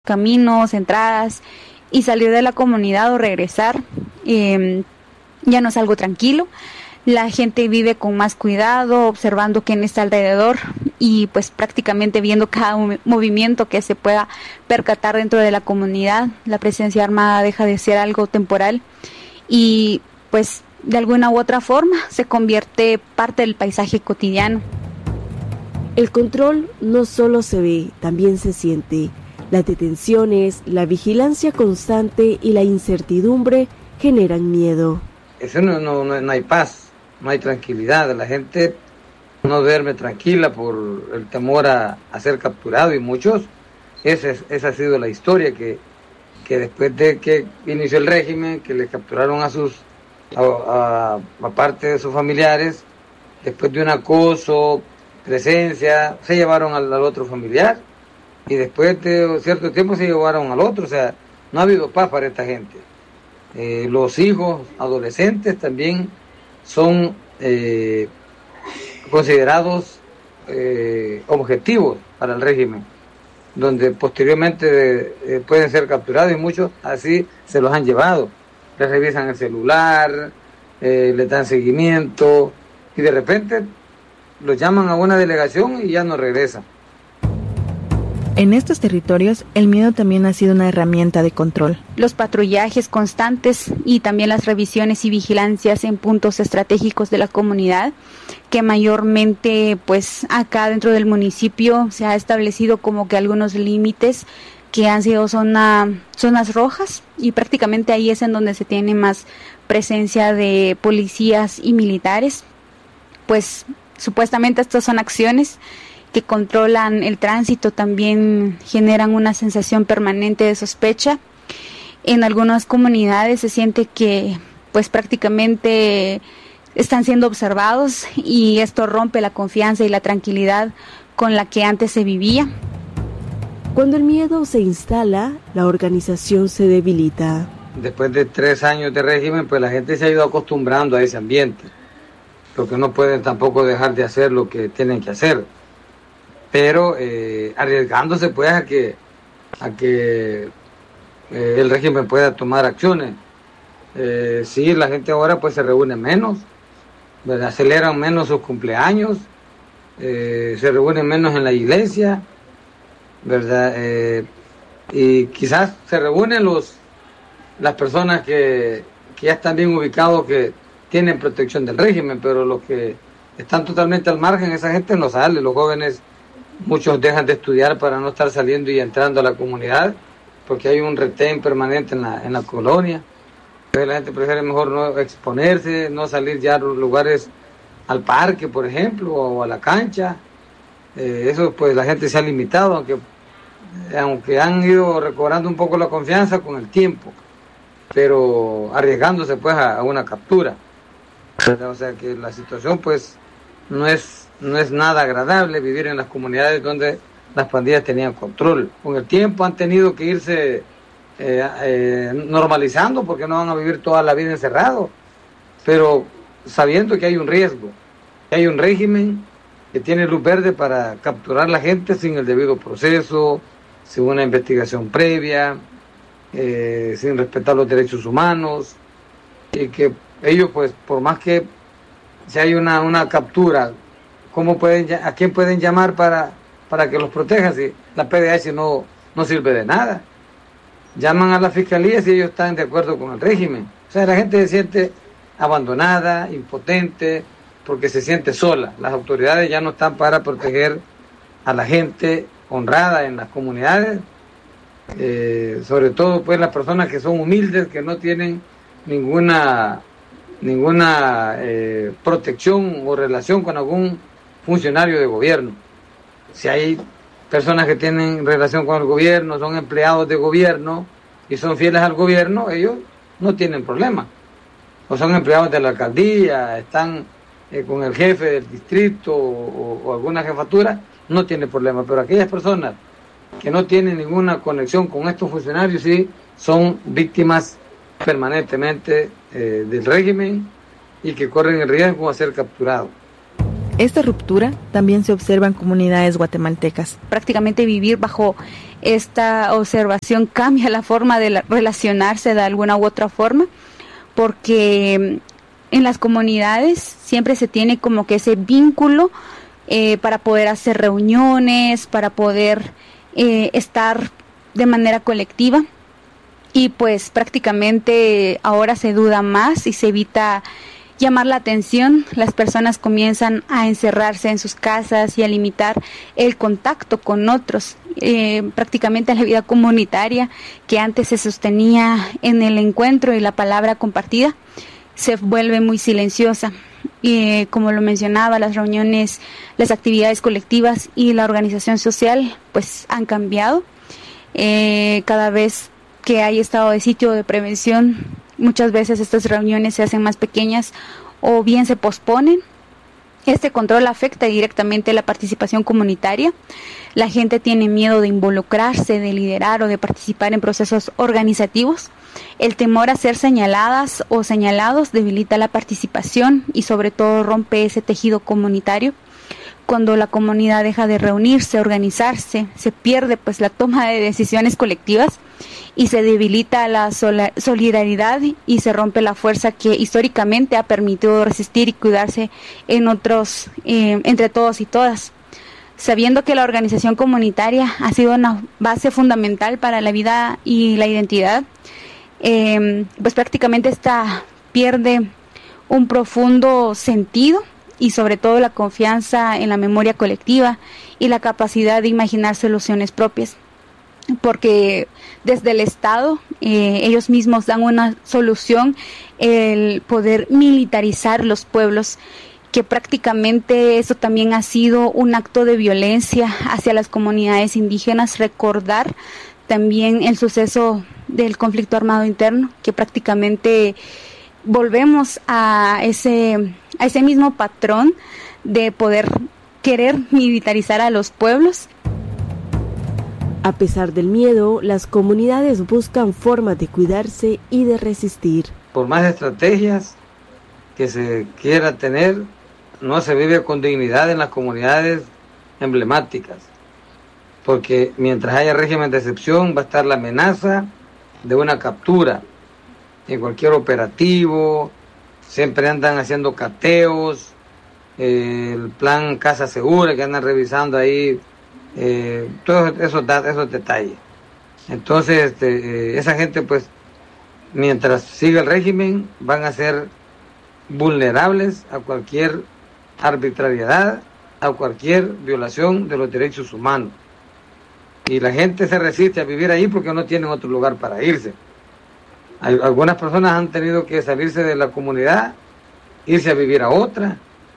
caminos, entradas, y salir de la comunidad o regresar ya no es algo tranquilo. La gente vive con más cuidado, observando quién está alrededor y pues prácticamente viendo cada movimiento que se pueda percatar dentro de la comunidad. La presencia armada deja de ser algo temporal y pues de alguna u otra forma se convierte parte del paisaje cotidiano. El control no solo se ve, también se siente. Las detenciones, la vigilancia constante y la incertidumbre generan miedo. Eso no hay paz, no hay tranquilidad. La gente no duerme tranquila por el temor a ser capturado y muchos, esa ha sido la historia, que después de que inició el régimen, que le capturaron a parte de sus familiares, después de un acoso, presencia, se llevaron al otro familiar y después de cierto tiempo se llevaron al otro. O sea, no ha habido paz para esta gente. Los hijos adolescentes también son considerados objetivos para el régimen, donde posteriormente pueden ser capturados y muchos así se los han llevado. Les revisan el celular, les dan seguimiento y de repente los llaman a una delegación y ya no regresan. En estos territorios, el miedo también ha sido una herramienta de control. Los patrullajes constantes y también las revisiones y vigilancias en puntos estratégicos de la comunidad, que mayormente pues acá dentro del municipio se ha establecido como que algunos límites que han sido zonas rojas, y prácticamente ahí es en donde se tiene más presencia de policías y militares. Pues supuestamente estas son acciones que controlan el tránsito, también generan una sensación permanente de sospecha. En algunas comunidades se siente que pues prácticamente están siendo observados y esto rompe la confianza y la tranquilidad con la que antes se vivía. Cuando el miedo se instala, la organización se debilita. Después de 3 años de régimen, pues la gente se ha ido acostumbrando a ese ambiente, porque no pueden tampoco dejar de hacer lo que tienen que hacer, pero arriesgándose pues a que el régimen pueda tomar acciones. Sí, la gente ahora pues se reúne menos, ¿verdad? Aceleran menos sus cumpleaños, se reúnen menos en la iglesia, ¿verdad? Y quizás se reúnen las personas que ya están bien ubicados, que tienen protección del régimen, pero los que están totalmente al margen, esa gente no sale. Los jóvenes, muchos dejan de estudiar para no estar saliendo y entrando a la comunidad, porque hay un retén permanente en la colonia. Entonces la gente prefiere mejor no exponerse, no salir ya a los lugares, al parque, por ejemplo, o a la cancha. Eso pues la gente se ha limitado, aunque han ido recobrando un poco la confianza con el tiempo, pero arriesgándose pues a una captura. O sea que la situación pues no es nada agradable vivir en las comunidades donde las pandillas tenían control. Con el tiempo han tenido que irse normalizando, porque no van a vivir toda la vida encerrados, pero sabiendo que hay un riesgo, que hay un régimen que tiene luz verde para capturar a la gente sin el debido proceso, sin una investigación previa, sin respetar los derechos humanos, y que ellos pues por más que si hay una captura, ¿a quién pueden llamar para que los protejan si la PDH no sirve de nada? Llaman a la fiscalía si ellos están de acuerdo con el régimen. O sea, la gente se siente abandonada, impotente, porque se siente sola. Las autoridades ya no están para proteger a la gente honrada en las comunidades, sobre todo pues las personas que son humildes, que no tienen ninguna protección o relación con algún funcionario de gobierno. Si hay personas que tienen relación con el gobierno, son empleados de gobierno y son fieles al gobierno, ellos no tienen problema. O son empleados de la alcaldía, están con el jefe del distrito o alguna jefatura, no tienen problema. Pero aquellas personas que no tienen ninguna conexión con estos funcionarios sí son víctimas permanentemente del régimen y que corren el riesgo de ser capturados. Esta ruptura también se observa en comunidades guatemaltecas. Prácticamente vivir bajo esta observación cambia la forma de relacionarse de alguna u otra forma, porque en las comunidades siempre se tiene como que ese vínculo para poder hacer reuniones, para poder estar de manera colectiva, y pues prácticamente ahora se duda más y se evita llamar la atención. Las personas comienzan a encerrarse en sus casas y a limitar el contacto con otros. Prácticamente la vida comunitaria, que antes se sostenía en el encuentro y la palabra compartida, se vuelve muy silenciosa. Como lo mencionaba, las reuniones, las actividades colectivas y la organización social pues han cambiado. Cada vez que hay estado de sitio de prevención, muchas veces estas reuniones se hacen más pequeñas o bien se posponen. Este control afecta directamente la participación comunitaria. La gente tiene miedo de involucrarse, de liderar o de participar en procesos organizativos. El temor a ser señaladas o señalados debilita la participación y sobre todo rompe ese tejido comunitario. Cuando la comunidad deja de reunirse, organizarse, se pierde pues la toma de decisiones colectivas y se debilita la solidaridad y se rompe la fuerza que históricamente ha permitido resistir y cuidarse entre todos y todas. Sabiendo que la organización comunitaria ha sido una base fundamental para la vida y la identidad, pues prácticamente esta pierde un profundo sentido y sobre todo la confianza en la memoria colectiva y la capacidad de imaginar soluciones propias, porque desde el Estado ellos mismos dan una solución, el poder militarizar los pueblos, que prácticamente eso también ha sido un acto de violencia hacia las comunidades indígenas. Recordar también el suceso del conflicto armado interno, que prácticamente volvemos a ese mismo patrón de poder querer militarizar a los pueblos. A pesar del miedo, las comunidades buscan formas de cuidarse y de resistir. Por más estrategias que se quiera tener, no se vive con dignidad en las comunidades emblemáticas, porque mientras haya régimen de excepción va a estar la amenaza de una captura. En cualquier operativo siempre andan haciendo cateos, el plan Casa Segura que andan revisando ahí, todos esos detalles. Entonces esa gente pues mientras siga el régimen van a ser vulnerables a cualquier arbitrariedad, a cualquier violación de los derechos humanos, y la gente se resiste a vivir ahí porque no tienen otro lugar para irse. Algunas personas han tenido que salirse de la comunidad, irse a vivir a otra,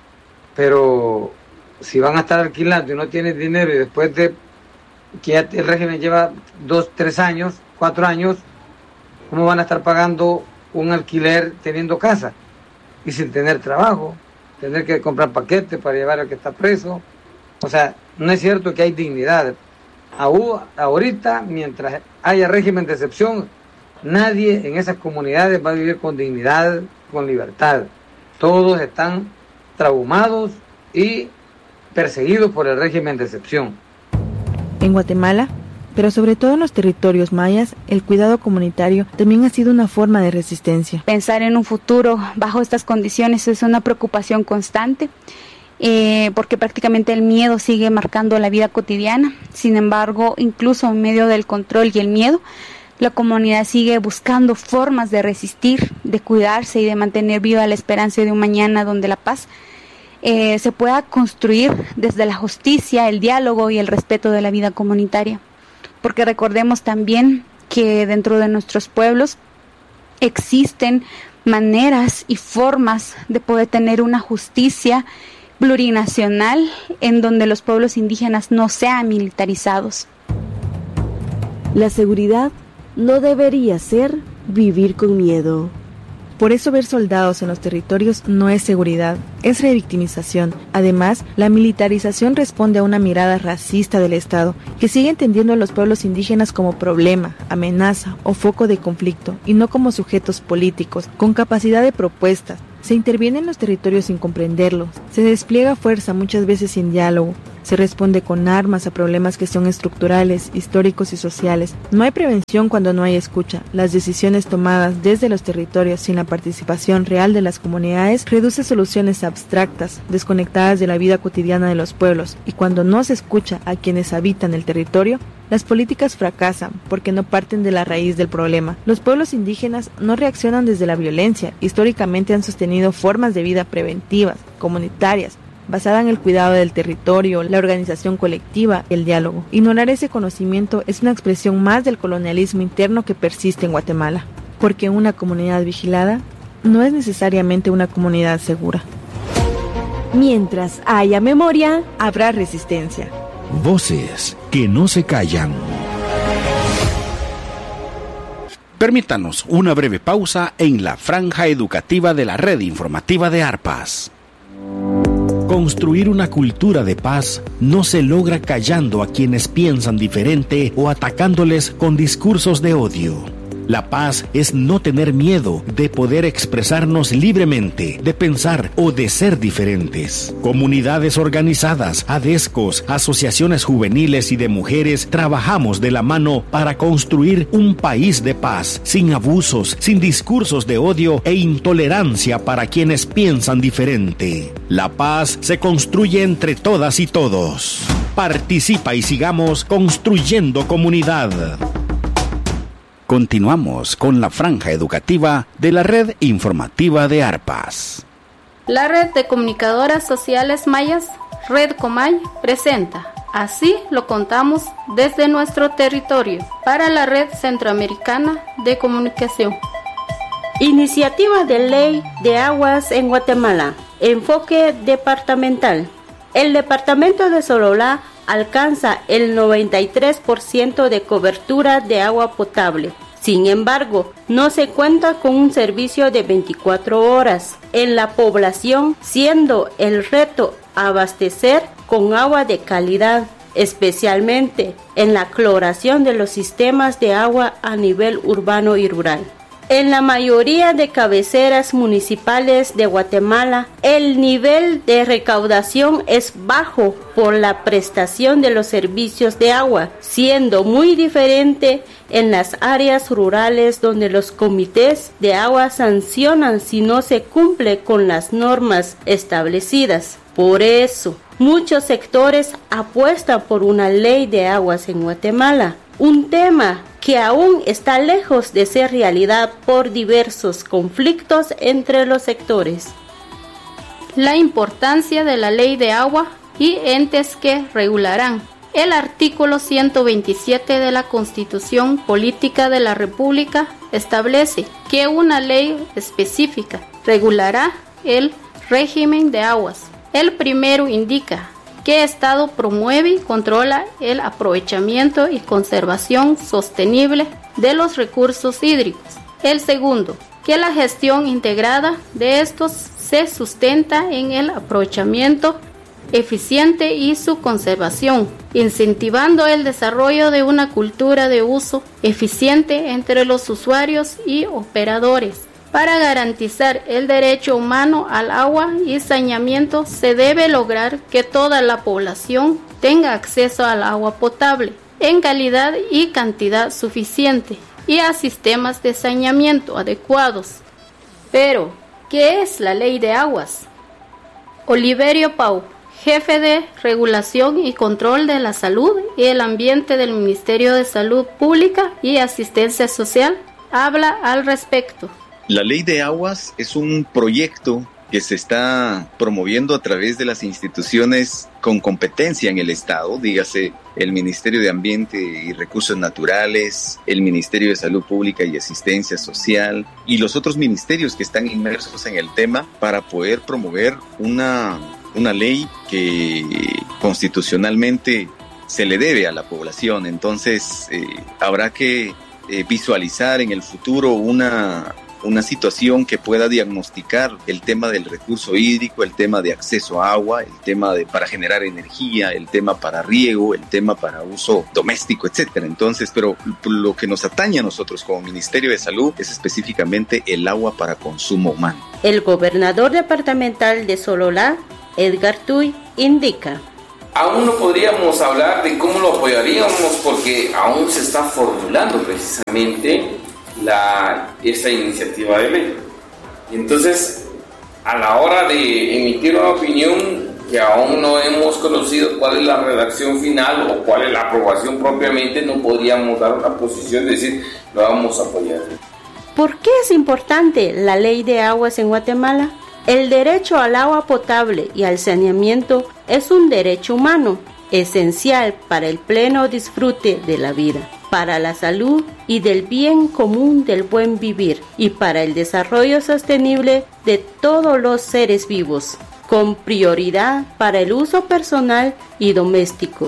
pero si van a estar alquilando y no tienen dinero, y después de que ya el régimen lleva 2, 3 años, 4 años, ¿cómo van a estar pagando un alquiler teniendo casa y sin tener trabajo? Tener que comprar paquetes para llevar al que está preso. O sea, no es cierto que hay dignidad. Ahorita, mientras haya régimen de excepción, nadie en esas comunidades va a vivir con dignidad, con libertad. Todos están traumados y perseguidos por el régimen de excepción. En Guatemala, pero sobre todo en los territorios mayas, el cuidado comunitario también ha sido una forma de resistencia. Pensar en un futuro bajo estas condiciones es una preocupación constante, porque prácticamente el miedo sigue marcando la vida cotidiana. Sin embargo, incluso en medio del control y el miedo, la comunidad sigue buscando formas de resistir, de cuidarse y de mantener viva la esperanza de un mañana donde la paz se pueda construir desde la justicia, el diálogo y el respeto de la vida comunitaria. Porque recordemos también que dentro de nuestros pueblos existen maneras y formas de poder tener una justicia plurinacional en donde los pueblos indígenas no sean militarizados. La seguridad no debería ser vivir con miedo. Por eso ver soldados en los territorios no es seguridad, es revictimización. Además, la militarización responde a una mirada racista del Estado, que sigue entendiendo a los pueblos indígenas como problema, amenaza o foco de conflicto, y no como sujetos políticos, con capacidad de propuestas. Se interviene en los territorios sin comprenderlos, se despliega fuerza muchas veces sin diálogo, se responde con armas a problemas que son estructurales, históricos y sociales. No hay prevención cuando no hay escucha. Las decisiones tomadas desde los territorios sin la participación real de las comunidades reduce soluciones abstractas, desconectadas de la vida cotidiana de los pueblos, y cuando no se escucha a quienes habitan el territorio, las políticas fracasan porque no parten de la raíz del problema. Los pueblos indígenas no reaccionan desde la violencia. Históricamente han sostenido formas de vida preventivas, comunitarias, basada en el cuidado del territorio, la organización colectiva, el diálogo. Ignorar ese conocimiento es una expresión más del colonialismo interno que persiste en Guatemala, porque una comunidad vigilada no es necesariamente una comunidad segura. Mientras haya memoria, habrá resistencia. Voces que no se callan. Permítanos una breve pausa en la franja educativa de la red informativa de Arpas. Construir una cultura de paz no se logra callando a quienes piensan diferente o atacándoles con discursos de odio. La paz es no tener miedo de poder expresarnos libremente, de pensar o de ser diferentes. Comunidades organizadas, ADESCOS, asociaciones juveniles y de mujeres trabajamos de la mano para construir un país de paz, sin abusos, sin discursos de odio e intolerancia para quienes piensan diferente. La paz se construye entre todas y todos. Participa y sigamos construyendo comunidad. Continuamos con la franja educativa de la red informativa de Arpas. La red de comunicadoras sociales mayas, Red Comay, presenta Así lo contamos desde nuestro territorio para la Red Centroamericana de Comunicación. Iniciativa de Ley de Aguas en Guatemala. Enfoque departamental. El departamento de Sololá alcanza el 93% de cobertura de agua potable. Sin embargo, no se cuenta con un servicio de 24 horas en la población, siendo el reto abastecer con agua de calidad, especialmente en la cloración de los sistemas de agua a nivel urbano y rural. En la mayoría de cabeceras municipales de Guatemala, el nivel de recaudación es bajo por la prestación de los servicios de agua, siendo muy diferente en las áreas rurales donde los comités de agua sancionan si no se cumple con las normas establecidas. Por eso, muchos sectores apuestan por una ley de aguas en Guatemala, un tema que aún está lejos de ser realidad por diversos conflictos entre los sectores. La importancia de la ley de agua y entes que regularán. El artículo 127 de la Constitución Política de la República establece que una ley específica regulará el régimen de aguas. El primero indica ¿qué Estado promueve y controla el aprovechamiento y conservación sostenible de los recursos hídricos? El segundo, que la gestión integrada de estos se sustenta en el aprovechamiento eficiente y su conservación, incentivando el desarrollo de una cultura de uso eficiente entre los usuarios y operadores. Para garantizar el derecho humano al agua y saneamiento, se debe lograr que toda la población tenga acceso al agua potable en calidad y cantidad suficiente y a sistemas de saneamiento adecuados. Pero, ¿qué es la Ley de Aguas? Oliverio Pau, jefe de Regulación y Control de la Salud y el Ambiente del Ministerio de Salud Pública y Asistencia Social, habla al respecto. La Ley de Aguas es un proyecto que se está promoviendo a través de las instituciones con competencia en el Estado, dígase el Ministerio de Ambiente y Recursos Naturales, el Ministerio de Salud Pública y Asistencia Social y los otros ministerios que están inmersos en el tema para poder promover una ley que constitucionalmente se le debe a la población. Entonces habrá que visualizar en el futuro una una situación que pueda diagnosticar el tema del recurso hídrico, el tema de acceso a agua, el tema para generar energía, el tema para riego, el tema para uso doméstico, etcétera. Entonces, pero lo que nos atañe a nosotros como Ministerio de Salud es específicamente el agua para consumo humano. El gobernador departamental de Sololá, Edgar Tuy, indica: aún no podríamos hablar de cómo lo apoyaríamos porque aún se está formulando precisamente esta iniciativa de ley. Entonces, a la hora de emitir una opinión que aún no hemos conocido cuál es la redacción final o cuál es la aprobación propiamente, no podríamos dar una posición de decir lo vamos a apoyar. ¿Por qué es importante la ley de aguas en Guatemala? El derecho al agua potable y al saneamiento es un derecho humano, esencial para el pleno disfrute de la vida, para la salud y del bien común del buen vivir y para el desarrollo sostenible de todos los seres vivos, con prioridad para el uso personal y doméstico,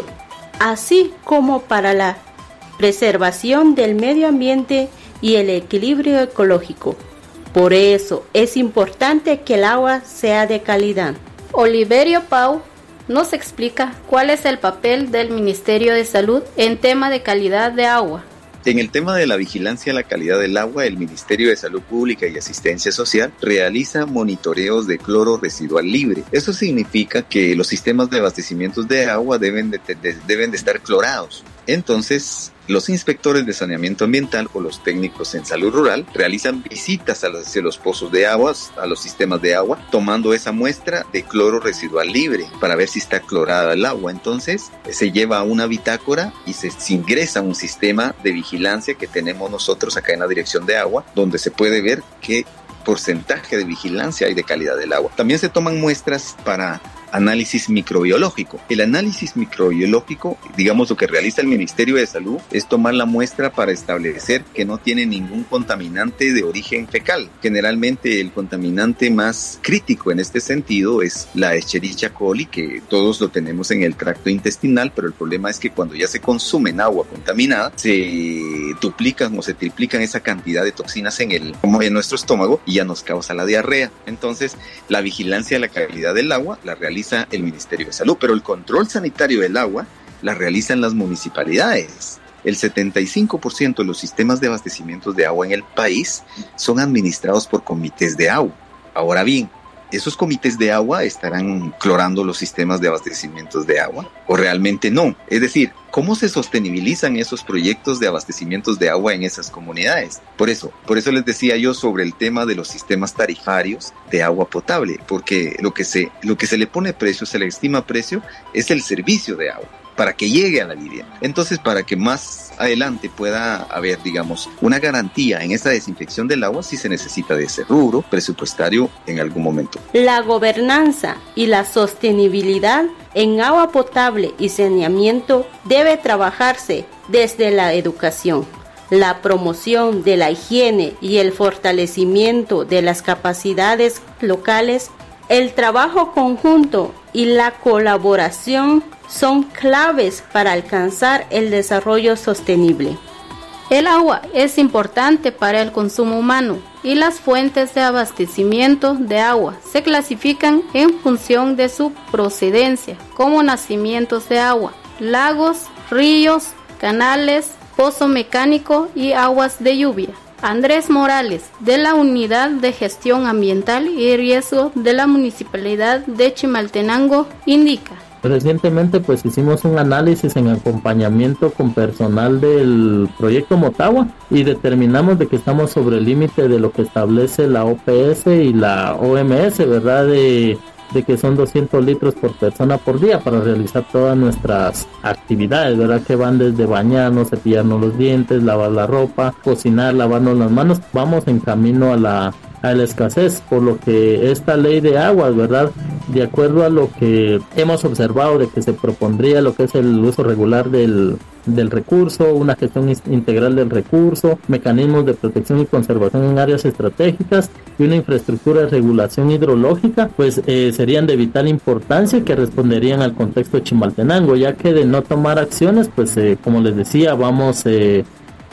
así como para la preservación del medio ambiente y el equilibrio ecológico. Por eso es importante que el agua sea de calidad. Oliverio Pau nos explica cuál es el papel del Ministerio de Salud en tema de calidad de agua. En el tema de la vigilancia de la calidad del agua, el Ministerio de Salud Pública y Asistencia Social realiza monitoreos de cloro residual libre. Eso significa que los sistemas de abastecimiento de agua deben de estar clorados. Entonces, los inspectores de saneamiento ambiental o los técnicos en salud rural realizan visitas hacia los pozos de agua, a los sistemas de agua, tomando esa muestra de cloro residual libre para ver si está clorada el agua. Entonces, se lleva a una bitácora y se ingresa a un sistema de vigilancia que tenemos nosotros acá en la Dirección de Agua, donde se puede ver qué porcentaje de vigilancia hay de calidad del agua. También se toman muestras para análisis microbiológico. El análisis microbiológico, digamos, lo que realiza el Ministerio de Salud es tomar la muestra para establecer que no tiene ningún contaminante de origen fecal. Generalmente el contaminante más crítico en este sentido es la Escherichia coli, que todos lo tenemos en el tracto intestinal, pero el problema es que cuando ya se consume en agua contaminada, se duplican o se triplican esa cantidad de toxinas en nuestro estómago y ya nos causa la diarrea. Entonces, la vigilancia de la calidad del agua la realiza el Ministerio de Salud, pero el control sanitario del agua la realizan las municipalidades. El 75% de los sistemas de abastecimiento de agua en el país son administrados por comités de agua. Ahora bien, ¿esos comités de agua estarán clorando los sistemas de abastecimiento de agua o realmente no? Es decir, ¿cómo se sostenibilizan esos proyectos de abastecimientos de agua en esas comunidades? Por eso les decía yo sobre el tema de los sistemas tarifarios de agua potable, porque lo que se le pone precio, se le estima precio, es el servicio de agua para que llegue a la vivienda. Entonces, para que más adelante pueda haber, digamos, una garantía en esa desinfección del agua, sí se necesita de ese rubro presupuestario en algún momento. La gobernanza y la sostenibilidad en agua potable y saneamiento debe trabajarse desde la educación, la promoción de la higiene y el fortalecimiento de las capacidades locales. El trabajo conjunto y la colaboración son claves para alcanzar el desarrollo sostenible. El agua es importante para el consumo humano y las fuentes de abastecimiento de agua se clasifican en función de su procedencia, como nacimientos de agua, lagos, ríos, canales, pozo mecánico y aguas de lluvia. Andrés Morales, de la Unidad de Gestión Ambiental y Riesgo de la Municipalidad de Chimaltenango, indica: recientemente pues hicimos un análisis en acompañamiento con personal del proyecto Motagua y determinamos de que estamos sobre el límite de lo que establece la OPS y la OMS, ¿verdad? De que son 200 litros por persona por día para realizar todas nuestras actividades, ¿verdad? Que van desde bañarnos, cepillarnos los dientes, lavar la ropa, cocinar, lavarnos las manos. Vamos en camino a la escasez, por lo que esta ley de aguas, ¿verdad? De acuerdo a lo que hemos observado de que se propondría lo que es el uso regular del recurso, una gestión integral del recurso, mecanismos de protección y conservación en áreas estratégicas y una infraestructura de regulación hidrológica, pues serían de vital importancia que responderían al contexto de Chimaltenango, ya que de no tomar acciones, pues como les decía, vamos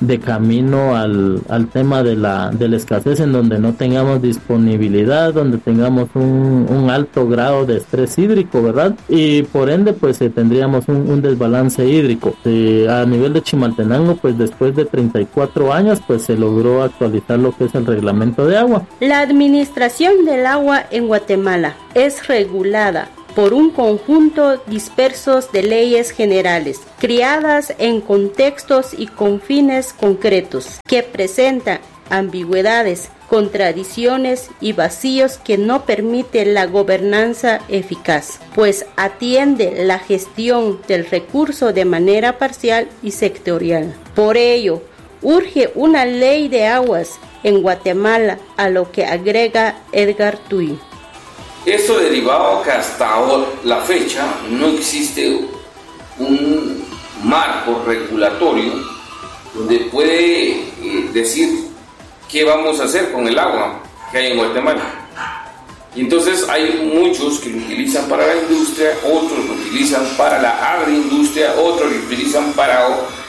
de camino al tema de la escasez, en donde no tengamos disponibilidad, donde tengamos un alto grado de estrés hídrico, ¿verdad? Y por ende pues tendríamos un desbalance hídrico. A nivel de Chimaltenango, pues después de 34 años pues se logró actualizar lo que es el reglamento de agua. La administración del agua en Guatemala es regulada por un conjunto dispersos de leyes generales, criadas en contextos y con fines concretos, que presentan ambigüedades, contradicciones y vacíos que no permiten la gobernanza eficaz, pues atiende la gestión del recurso de manera parcial y sectorial. Por ello, urge una ley de aguas en Guatemala, a lo que agrega Edgar Tuy. Esto derivado que hasta la fecha no existe un marco regulatorio donde puede decir qué vamos a hacer con el agua que hay en Guatemala. Y entonces hay muchos que lo utilizan para la industria, otros lo utilizan para la agroindustria, otros lo utilizan para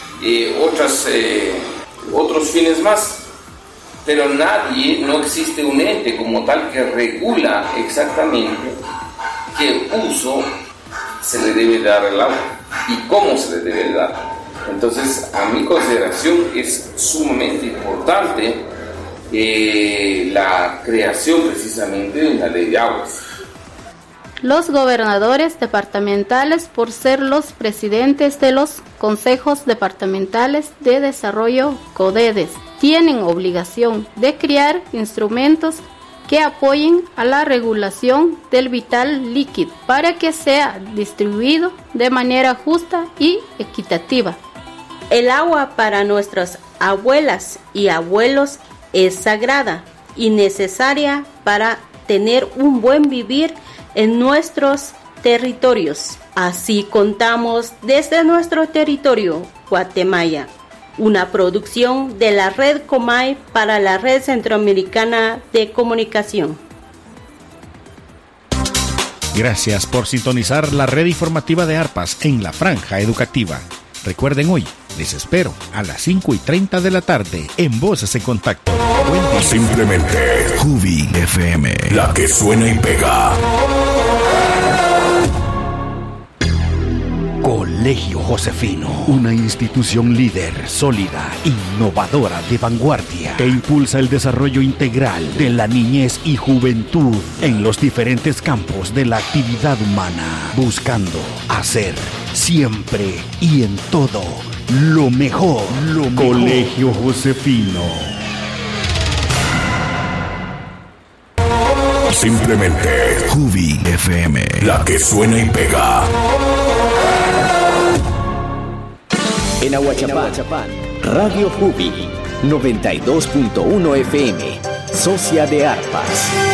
otros fines más. Pero no existe un ente como tal que regula exactamente qué uso se le debe dar al agua y cómo se le debe dar. Entonces, a mi consideración es sumamente importante la creación precisamente de una ley de aguas. Los gobernadores departamentales, por ser los presidentes de los consejos departamentales de desarrollo CODEDES, tienen obligación de crear instrumentos que apoyen a la regulación del vital líquido para que sea distribuido de manera justa y equitativa. El agua para nuestras abuelas y abuelos es sagrada y necesaria para tener un buen vivir en nuestros territorios. Así contamos desde nuestro territorio, Guatemala, una producción de la Red Comay para la Red Centroamericana de Comunicación. Gracias por sintonizar la red informativa de ARPAS en la Franja Educativa. Recuerden hoy, les espero a las 5:30 de la tarde en Voces en Contacto. Simplemente Jubi FM, la que suena y pega. Colegio Josefino, una institución líder, sólida, innovadora, de vanguardia, que impulsa el desarrollo integral de la niñez y juventud en los diferentes campos de la actividad humana, buscando hacer siempre y en todo lo mejor. Colegio Josefino. Simplemente Jubi FM, la que suena y pega. En Ahuachapán, Radio Jubi, 92.1 FM, socia de ARPAS.